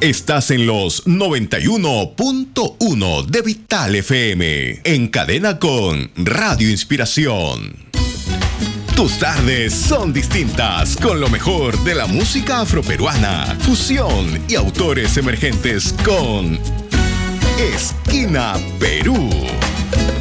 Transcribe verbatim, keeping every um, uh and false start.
Estás en los noventa y uno punto uno de Vital F M, en cadena con Radio Inspiración. Tus tardes son distintas con lo mejor de la música afroperuana, fusión y autores emergentes con Esquina Perú.